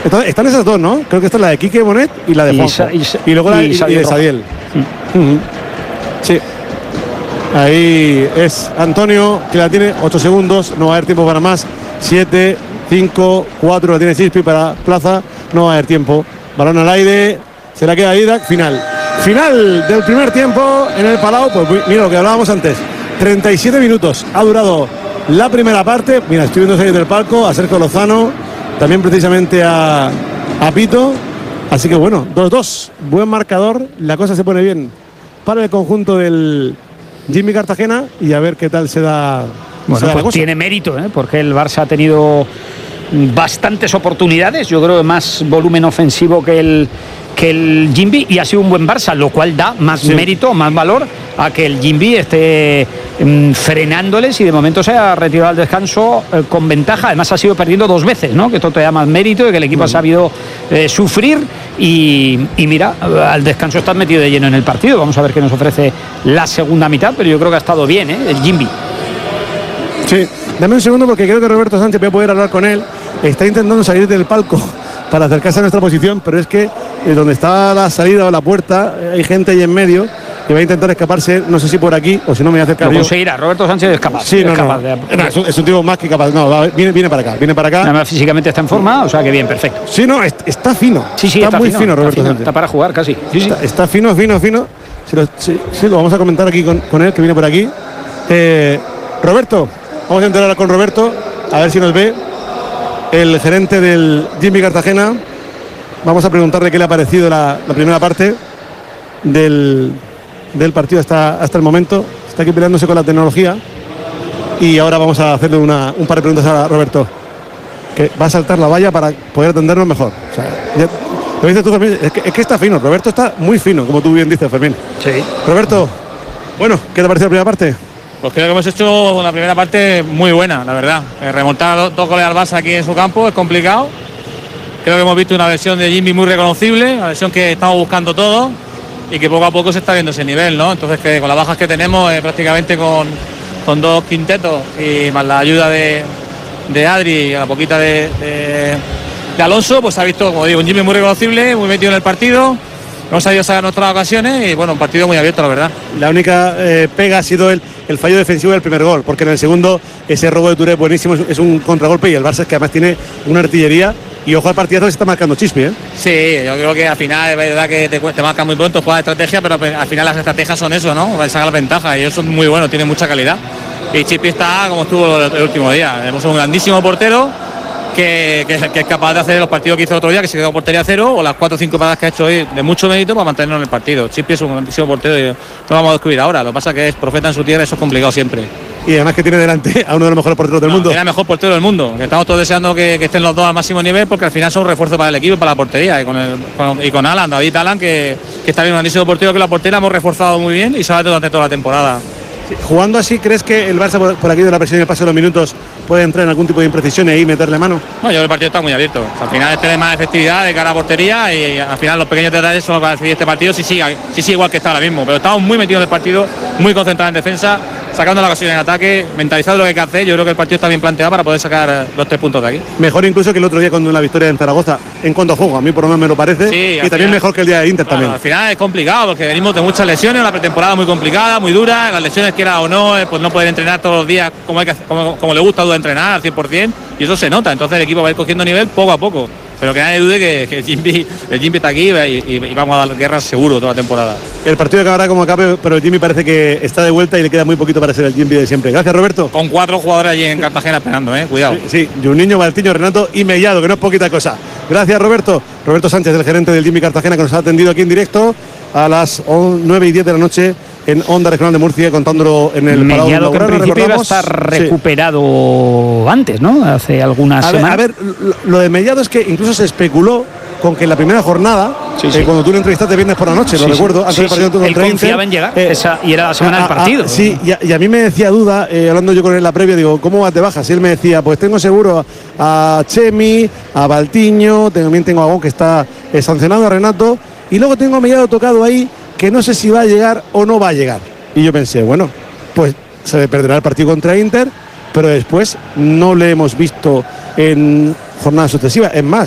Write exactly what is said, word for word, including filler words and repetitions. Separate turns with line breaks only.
Están, están esas dos, ¿no? Creo que esta es la de Quique Bonet y la de Juanjo.
Y,
y, y luego la
y,
y, y de Sadiel. Mm. Uh-huh. Sí. Ahí es Antonio, que la tiene ocho segundos. No va a haber tiempo para más. siete, cinco, cuatro. La tiene Chispi para Plaza. No va a haber tiempo. Balón al aire. Se la queda Didac. Final. Final del primer tiempo en el Palau. Pues mira lo que hablábamos antes. treinta y siete minutos. Ha durado la primera parte. Mira, estoy viendo salir del palco a Sergio Lozano. También precisamente a, a Pito. Así que bueno, dos dos. Buen marcador. La cosa se pone bien para el conjunto del Jimmy Cartagena. Y a ver qué tal se da.
Bueno,
se da
pues tiene mérito, ¿eh? Porque el Barça ha tenido bastantes oportunidades. Yo creo que más volumen ofensivo que el, que el Jimby. Y ha sido un buen Barça, lo cual da más sí. mérito, más valor a que el Jimby esté mmm, frenándoles y de momento se ha retirado al descanso eh, con ventaja. Además ha sido perdiendo dos veces, ¿no? Que esto te da más mérito de que el equipo mm. ha sabido eh, sufrir y, y mira, al descanso estás metido de lleno en el partido. Vamos a ver qué nos ofrece la segunda mitad, pero yo creo que ha estado bien, ¿eh? El Jimby.
Sí, dame un segundo porque creo que Roberto Sánchez, voy a poder hablar con él, está intentando salir del palco para acercarse a nuestra posición, pero es que eh, donde está la salida o la puerta hay gente ahí en medio que va a intentar escaparse, no sé si por aquí o si no me voy a acercar.
Lo conseguirá, Roberto Sánchez es capaz.
Sí,
es,
no,
capaz
no.
De...
No, es, un, es un tipo más que capaz. No, va, viene, viene para acá, viene para acá.
Además físicamente está en forma, o sea que bien, perfecto.
Sí, no, está, está fino.
Sí, sí,
está,
está
muy
fino,
fino, Roberto
está, fino,
Sánchez.
Está para jugar casi. Sí, sí.
Está, está fino, fino, fino. Sí lo, sí, sí, lo vamos a comentar aquí con, con él, que viene por aquí. Eh, Roberto, vamos a entrar con Roberto, a ver si nos ve el gerente del Jimmy Cartagena. Vamos a preguntarle qué le ha parecido la, la primera parte del, del partido hasta, hasta el momento. Está aquí peleándose con la tecnología y ahora vamos a hacerle una, un par de preguntas a Roberto, que va a saltar la valla para poder atendernos mejor. O sea, ya, lo dices tú, Fermín, es que, es que está fino. Roberto está muy fino, como tú bien dices, Fermín.
Sí.
Roberto, bueno, ¿qué te ha parecido la primera parte?
Pues creo que hemos hecho una primera parte muy buena, la verdad. Remontar dos, dos goles al Barça aquí en su campo es complicado. Creo que hemos visto una versión de Jimmy muy reconocible, una versión que estamos buscando todo y que poco a poco se está viendo ese nivel, ¿no? Entonces que con las bajas que tenemos, eh, prácticamente con, con dos quintetos y más la ayuda de, de Adri y la poquita de, de, de Alonso, pues se ha visto, como digo, un Jimmy muy reconocible, muy metido en el partido. Hemos sabido sacar nuestras ocasiones y bueno, un partido muy abierto, la verdad.
La única eh, pega ha sido el, el fallo defensivo del primer gol, porque en el segundo ese robo de Touré buenísimo, es, es un contragolpe y el Barça es que además tiene una artillería y ojo al partidazo que se está marcando Chispi, ¿eh?
Sí, yo creo que al final es verdad que te, te marcan muy pronto, juega de estrategia, pero al final las estrategias son eso, ¿no? Sacar la ventaja y ellos son muy buenos, tienen mucha calidad. Y Chispi está como estuvo el, el último día. Tenemos un grandísimo portero. Que, que, que es capaz de hacer los partidos que hizo el otro día, que se quedó portería cero, o las cuatro o cinco paradas que ha hecho hoy de mucho mérito para mantenernos en el partido. Chispi es un grandísimo portero y no lo vamos a descubrir ahora. Lo que pasa es que es profeta en su tierra, eso es complicado siempre.
Y además que tiene delante a uno de los mejores porteros del no, mundo.
Tiene el mejor portero del mundo. Que estamos todos deseando que, que estén los dos al máximo nivel, porque al final son un refuerzo para el equipo y para la portería. Y con, el, con, y con Alan, David Alan, que, que está bien, un grandísimo portero, que la portera hemos reforzado muy bien y se va durante toda la temporada.
Sí, jugando así, ¿crees que el Barça por, por aquí de la presión y el paso de los minutos puede entrar en algún tipo de imprecisión y ahí meterle mano?
No, yo creo que el partido está muy abierto. O sea, al final es tener más efectividad de cara a portería y al final los pequeños detalles son los que van a decidir este partido si sigue, si sigue igual que está ahora mismo. Pero estamos muy metidos en el partido, muy concentrados en defensa, sacando la ocasión en ataque, mentalizando lo que hay que hacer. Yo creo que el partido está bien planteado para poder sacar los tres puntos de aquí.
Mejor incluso que el otro día con la victoria en Zaragoza en cuanto a juego, a mí por lo menos me lo parece.
Sí,
y también
final,
mejor que el día de Inter
claro,
también.
Al final es complicado porque venimos de muchas lesiones, una pretemporada muy complicada, muy dura, las lesiones quiera o no, pues no poder entrenar todos los días como, hay que, como, como le gusta a entrenar al cien por cien y eso se nota. Entonces el equipo va a ir cogiendo nivel poco a poco. Pero que nadie dude que, que el, Jimmy, el Jimmy está aquí y, y, y vamos a dar guerra seguro toda la temporada.
El partido acabará como acabe, pero el Jimmy parece que está de vuelta y le queda muy poquito para ser el Jimmy de siempre. Gracias, Roberto.
Con cuatro jugadores allí en Cartagena esperando, eh, cuidado.
Sí, sí, y un niño, Valtiño, Renato y Mellado, que no es poquita cosa. Gracias, Roberto. Roberto Sánchez, el gerente del Jimmy Cartagena, que nos ha atendido aquí en directo a las nueve y diez de la noche en Onda Regional de Murcia, contándolo en el Palau
Mellado, que en principio iba a estar recuperado sí. antes, ¿no? Hace algunas
a
semanas.
Ver, a ver, lo, lo de Mellado es que incluso se especuló con que en la primera jornada,
sí,
eh,
sí.
cuando tú le entrevistaste viernes por la noche, sí, lo sí. recuerdo, antes
sí,
del partido
sí.
contra
Él confiaba en llegar,
eh,
esa, y era la semana a, del partido.
A, sí, y a, y a mí me decía duda, eh, hablando yo con él en la previa, digo, ¿cómo vas de bajas? Y él me decía, pues tengo seguro a Chemi, a Valtiño, también tengo a Gon, que está eh, sancionado, a Renato, y luego tengo a Mellado tocado ahí, que no sé si va a llegar o no va a llegar. Y yo pensé, bueno, pues se perderá el partido contra Inter, pero después no le hemos visto en jornadas sucesivas. Es más,